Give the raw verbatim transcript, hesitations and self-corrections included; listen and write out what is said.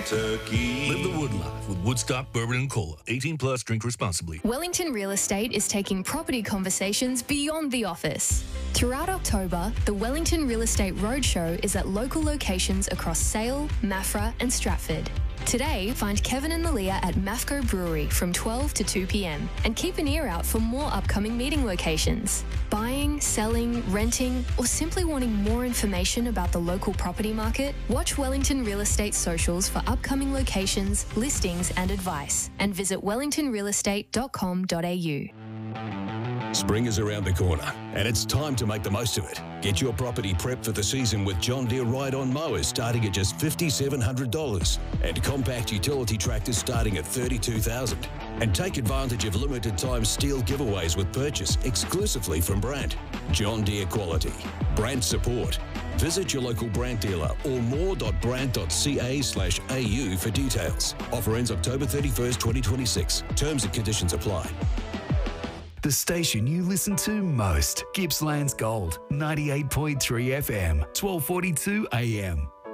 Kentucky. Live the wood life with Woodstock Bourbon and Cola. eighteen plus, drink responsibly. Wellington Real Estate is taking property conversations beyond the office. Throughout October, the Wellington Real Estate Roadshow is at local locations across Sale, Maffra and Stratford. Today, find Kevin and Malia at Mafco Brewery from twelve to two p.m. and keep an ear out for more upcoming meeting locations. Buying, selling, renting, or simply wanting more information about the local property market? Watch Wellington Real Estate socials for upcoming locations, listings and advice, and visit wellington real estate dot com dot a u. Spring is around the corner, and it's time to make the most of it. Get your property prepped for the season with John Deere Ride-On mowers starting at just five thousand seven hundred dollars and compact utility tractors starting at thirty-two thousand dollars. And take advantage of limited-time steel giveaways with purchase exclusively from Brandt. John Deere quality. Brandt support. Visit your local Brandt dealer or more.brandt.ca slash AU for details. Offer ends October thirty-first, twenty twenty-six. Terms and conditions apply. The station you listen to most. Gippsland's Gold, ninety-eight point three F M, twelve forty-two A M.